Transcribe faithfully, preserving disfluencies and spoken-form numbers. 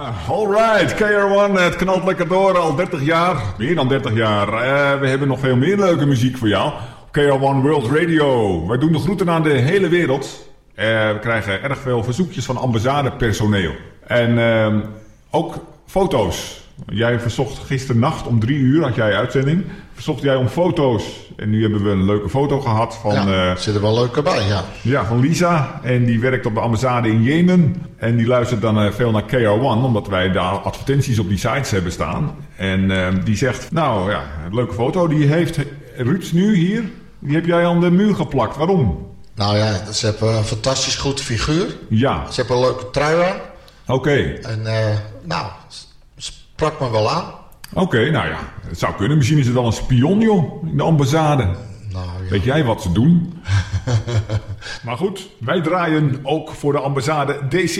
Alright, K R één, het knalt lekker door, al dertig jaar, meer dan dertig jaar. Uh, we hebben nog veel meer leuke muziek voor jou. K R één World Radio. Wij doen de groeten aan de hele wereld. Uh, we krijgen erg veel verzoekjes van ambassadepersoneel. En uh, ook foto's. Jij verzocht gisternacht om drie uur, had jij uitzending. Verzocht jij om foto's. En nu hebben we een leuke foto gehad van... Ja, uh, zit er wel leuke bij, ja. Ja, van Lisa. En die werkt op de ambassade in Jemen. En die luistert dan uh, veel naar K R één, omdat wij daar advertenties op die sites hebben staan. En uh, die zegt, nou ja, een leuke foto. Die heeft Ruud nu hier, die heb jij aan de muur geplakt. Waarom? Nou ja, ze hebben een fantastisch goed figuur. Ja. Ze hebben een leuke trui aan. Oké. Okay. En uh, nou, sprak me wel aan. Oké, okay, nou ja, het zou kunnen. Misschien is het wel een spion, joh, in de ambassade. Nou, ja. Weet jij wat ze doen? Maar goed, wij draaien ook voor de ambassade D C